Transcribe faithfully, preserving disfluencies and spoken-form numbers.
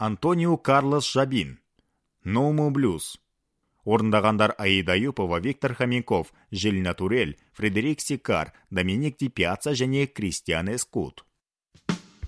Антонио Карлос Жабин. Ному блюз. Орындағандар Аида Юпова, Виктор Хомяков, Жиль Натурель, Фредерик Сикар, Доминик Ди Пьяца және Кристиан Эскут.